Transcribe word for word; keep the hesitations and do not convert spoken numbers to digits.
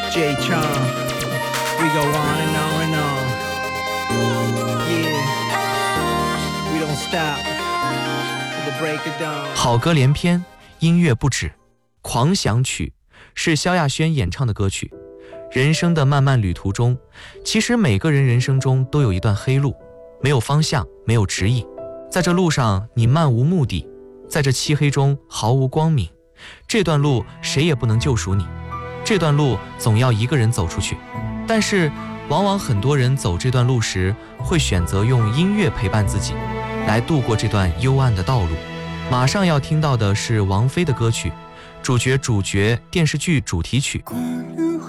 J Charm, we go on and on and on. Yeah, we don't stop till the break of dawn. 好歌连篇，音乐不止。狂想曲是萧亚轩演唱的歌曲。人生的漫漫旅途中，其实每个人人生中都有一段黑路，没有方向，没有指引。在这路上，你漫无目的，在这漆黑中毫无光明。这段路谁也不能救赎你，这段路总要一个人走出去。但是往往很多人走这段路时，会选择用音乐陪伴自己，来度过这段幽暗的道路。马上要听到的是王菲的歌曲，主角主角电视剧主题曲。 关于